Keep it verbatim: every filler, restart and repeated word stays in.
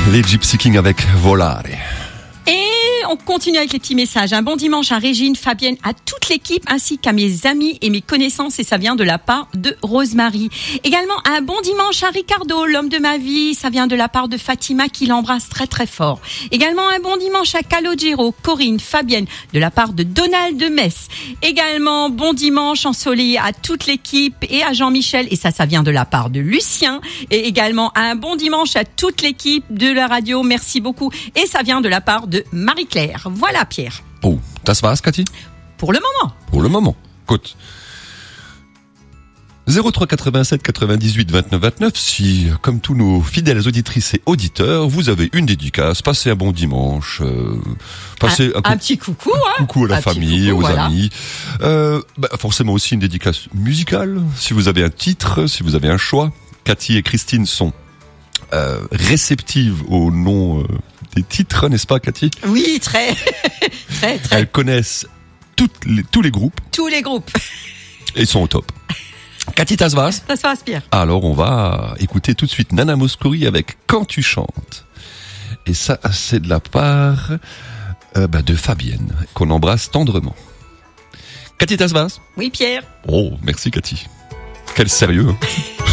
Les Gypsy Kings avec Volare. Et on continue avec les petits messages. Un bon dimanche à Régine, Fabienne, à toute l'équipe, ainsi qu'à mes amis et mes connaissances. Et ça vient de la part de Rosemary. Également, un bon dimanche à Ricardo, l'homme de ma vie. Ça vient de la part de Fatima, qui l'embrasse très très fort. Également, un bon dimanche à Calogero, Corinne, Fabienne, de la part de Donald de Metz. Également, bon dimanche ensoleillé à toute l'équipe et à Jean-Michel. Et ça, ça vient de la part de Lucien. Et également, un bon dimanche à toute l'équipe de la radio. Merci beaucoup. Et ça vient de la part de Marie-Claire. Voilà, Pierre. Oh, das war's, Cathy? Pour le moment. Pour le moment. Écoute. zéro trois quatre-vingt-sept quatre-vingt-dix-huit vingt-neuf vingt-neuf, si, comme tous nos fidèles auditrices et auditeurs, vous avez une dédicace, passez un bon dimanche, euh, passez un, un, un petit coucou, hein. Coucou à la un famille, coucou, aux voilà. amis, euh, bah, forcément aussi une dédicace musicale, si vous avez un titre, si vous avez un choix. Cathy et Christine sont euh, réceptives au nom euh, des titres, n'est-ce pas, Cathy? Oui, très, très, très. Elles connaissent toutes les, tous les groupes. Tous les groupes. Et ils sont au top. Cathy, das war's? Das war's, Pierre. Alors, on va écouter tout de suite Nana Mouskouri avec Quand tu chantes. Et ça, c'est de la part euh, bah, de Fabienne, qu'on embrasse tendrement. Cathy, das war's? Oui, Pierre. Oh, merci Cathy. Quel sérieux. Hein.